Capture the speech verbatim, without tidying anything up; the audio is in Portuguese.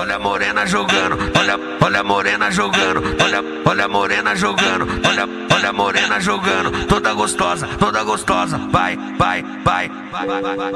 olha a morena jogando, olha, olha a morena jogando, olha, olha a morena jogando, olha, olha a morena jogando, toda gostosa, toda gostosa, vai, vai, vai, vai, vai, vai.